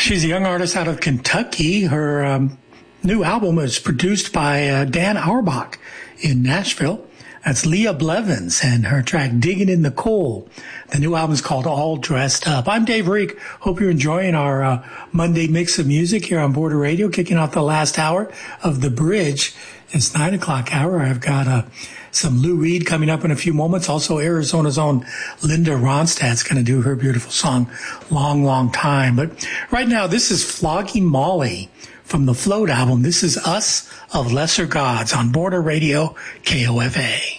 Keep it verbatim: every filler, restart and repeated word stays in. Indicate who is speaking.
Speaker 1: She's a young artist out of Kentucky. Her um, new album is produced by uh, Dan Auerbach in Nashville. That's Leah Blevins and her track Digging in the Coal. The new album is called All Dressed Up. I'm Dave Reek. Hope you're enjoying our uh, Monday mix of music here on Border Radio, kicking off the last hour of The Bridge. It's nine o'clock hour. I've got uh, some Lou Reed coming up in a few moments. Also, Arizona's own Linda Ronstadt's going to do her beautiful song, Long, Long Time. But right now, this is Flogging Molly from the Float album. This is Us of Lesser Gods on Border Radio, K O F A.